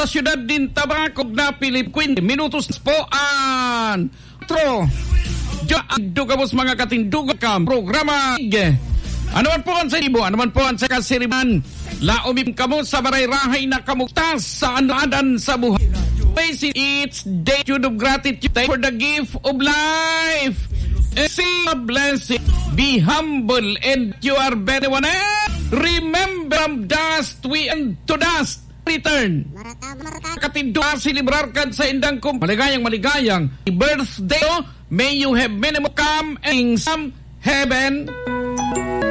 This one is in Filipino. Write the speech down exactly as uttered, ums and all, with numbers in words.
sa syudad din Tabaco na Pilip Queen. Minutos po an. Tro. Diyo kamos mga katindugan ka. Programa. Ano man po ang sa ibo? Ano man po ang sa kasiriman? Laumim kamo sa marayrahay na kamuktas sa anaadan sa buhay. It's day of gratitude for the gift of life. See a blessing. Be humble and you are better one. Remember from dust we and to dust return. Katindugan silibrar kan sa indang kum. Maligayang maligayang birthday. May you have many more come and some heaven.